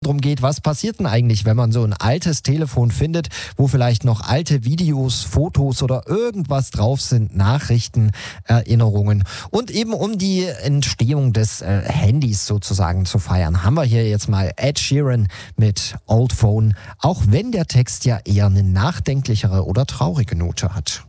darum geht, was passiert denn eigentlich, wenn man so ein altes Telefon findet, wo vielleicht noch alte Videos, Fotos oder irgendwas drauf sind, Nachrichten, Erinnerungen. Und eben um die Entstehung des Handys sozusagen zu feiern, haben wir hier jetzt mal Ed Sheeran mit Old Phone, auch wenn der Text ja eher eine nachdenklichere oder traurige Note hat.